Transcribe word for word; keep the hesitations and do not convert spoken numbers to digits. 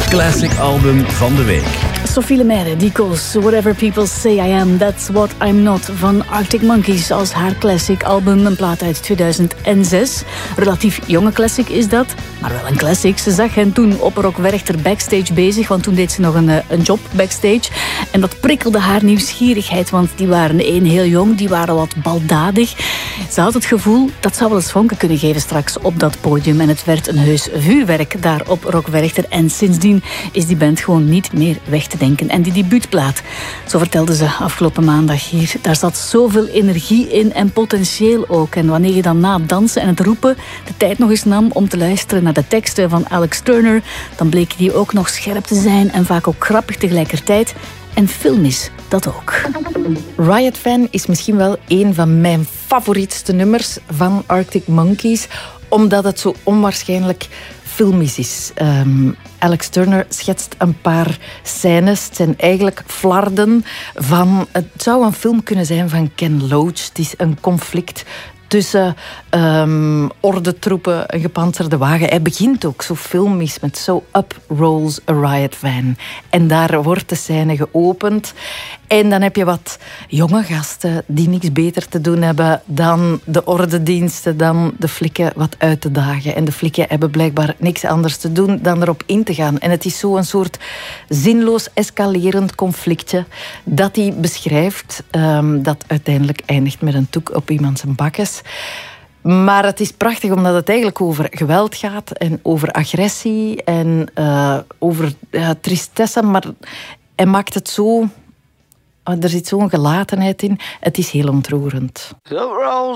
Classic album van de week. Sophie Lemaire, die koos Whatever People Say I Am, That's What I'm Not van Arctic Monkeys als haar classic album, een plaat uit tweeduizend zes. Relatief jonge classic is dat, maar wel een classic. Ze zag hen toen op Rock Werchter backstage bezig, want toen deed ze nog een, een job backstage. En dat prikkelde haar nieuwsgierigheid, want die waren één heel jong, die waren wat baldadig. Ze had het gevoel, dat zou wel eens vonken kunnen geven straks op dat podium. En het werd een heus vuurwerk daar op Rock Werchter. En sindsdien is die band gewoon niet meer weg te denken. En die debuutplaat, zo vertelde ze afgelopen maandag hier, daar zat zoveel energie in en potentieel ook. En wanneer je dan na het dansen en het roepen de tijd nog eens nam om te luisteren naar de teksten van Alex Turner, dan bleek die ook nog scherp te zijn en vaak ook grappig tegelijkertijd. En filmisch, dat ook. Riot Fan is misschien wel een van mijn favorietste nummers van Arctic Monkeys, omdat het zo onwaarschijnlijk filmisch is. Um, Alex Turner schetst een paar scènes. Het zijn eigenlijk flarden van... Het zou een film kunnen zijn van Ken Loach. Het is een conflict tussen um, ordentroepen, een gepantserde wagen. Hij begint ook zo filmisch met So Up Rolls a Riot Van. En daar wordt de scène geopend. En dan heb je wat jonge gasten die niks beter te doen hebben dan de ordendiensten, dan de flikken wat uit te dagen. En de flikken hebben blijkbaar niks anders te doen dan erop in te gaan. En het is zo een soort zinloos escalerend conflictje dat hij beschrijft, um, dat uiteindelijk eindigt met een toek op iemand zijn bakkes. Maar het is prachtig omdat het eigenlijk over geweld gaat en over agressie en uh, over uh, tristesse, maar hij maakt het zo... Er zit zo'n gelatenheid in. Het is heel ontroerend. So rolls